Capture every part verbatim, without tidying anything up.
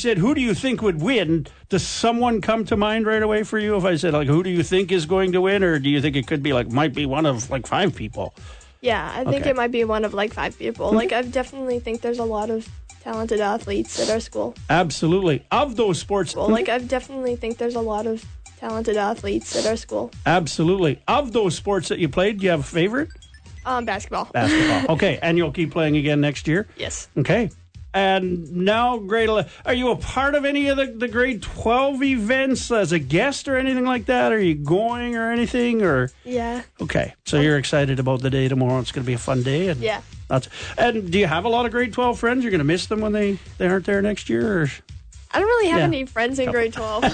said, who do you think would win? Does someone come to mind right away for you? If I said, like, who do you think is going to win? Or do you think it could be, like, might be one of, like, five people? Yeah, I think Okay. it might be one of, like, five people. Like, I definitely think there's a lot of talented athletes at our school. Absolutely. Of those sports... Well, like, I definitely think there's a lot of talented athletes at our school. Absolutely. Of those sports that you played, do you have a favorite? Um, basketball. Basketball. Okay, and you'll keep playing again next year? Yes. Okay. And now, grade eleven, are you a part of any of the, the grade twelve events as a guest or anything like that? Are you going or anything? Or Yeah. Okay, so you're excited about the day tomorrow. It's going to be a fun day. And Yeah. That's, and do you have a lot of grade twelve friends? You're going to miss them when they, they aren't there next year? Or? I don't really have Yeah. any friends in grade twelve.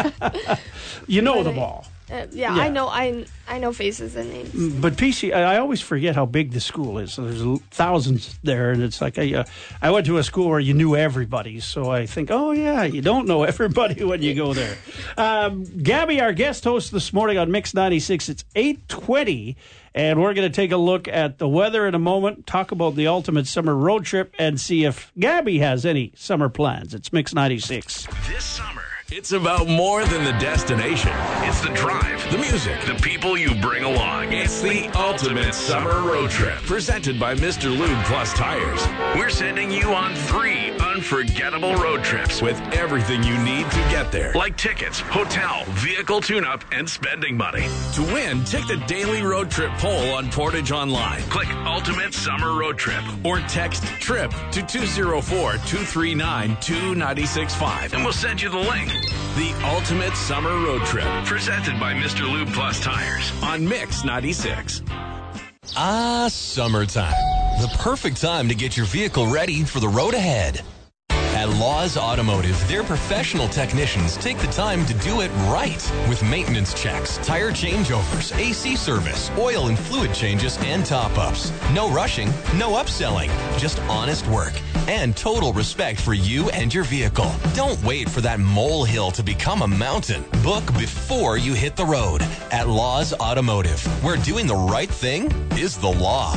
You know But them I- all. Uh, yeah, Yeah. I know I I know faces and names. But P C, I I always forget how big the school is. So there's l- thousands there, and it's like I, uh, I went to a school where you knew everybody, so I think, oh yeah, you don't know everybody when you go there. Um, Gabby, our guest host this morning on Mix ninety-six, it's eight twenty, and we're going to take a look at the weather in a moment, talk about the ultimate summer road trip, and see if Gabby has any summer plans. It's Mix ninety-six. This summer, it's about more than the destination. It's the drive, the music, the people you bring along. It's the ultimate summer road trip. Presented by Mister Lube Plus Tires. We're sending you on three unforgettable road trips with everything you need to get there. Like tickets, hotel, vehicle tune-up, and spending money. To win, take the daily road trip poll on Portage Online. Click Ultimate Summer Road Trip or text TRIP to two zero four, two three nine, two nine six five and we'll send you the link. The Ultimate Summer Road Trip, presented by Mister Lube Plus Tires on Mix ninety-six. Ah, summertime. The perfect time to get your vehicle ready for the road ahead. At Laws Automotive, their professional technicians take the time to do it right with maintenance checks, tire changeovers, A C service, oil and fluid changes, and top-ups. No rushing, no upselling, just honest work and total respect for you and your vehicle. Don't wait for that molehill to become a mountain. Book before you hit the road at Laws Automotive, where doing the right thing is the law.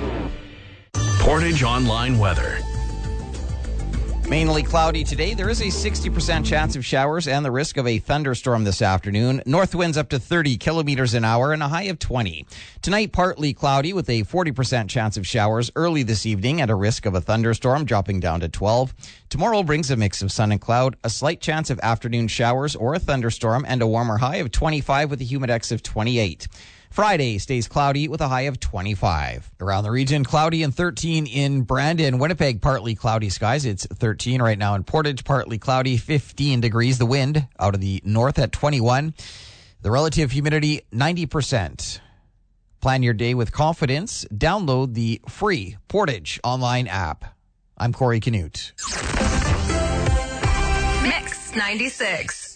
Portage Online weather. Mainly cloudy today. There is a sixty percent chance of showers and the risk of a thunderstorm this afternoon. North winds up to thirty kilometers an hour and a high of twenty. Tonight, partly cloudy with a forty percent chance of showers early this evening and a risk of a thunderstorm dropping down to twelve. Tomorrow brings a mix of sun and cloud, a slight chance of afternoon showers or a thunderstorm, and a warmer high of twenty-five with a humidex of twenty-eight. Friday stays cloudy with a high of twenty-five. Around the region, cloudy and thirteen in Brandon. Winnipeg, partly cloudy skies. It's thirteen right now in Portage, partly cloudy, fifteen degrees. The wind out of the north at twenty-one. The relative humidity, ninety percent. Plan your day with confidence. Download the free Portage online app. I'm Corey Canute. Mix ninety-six.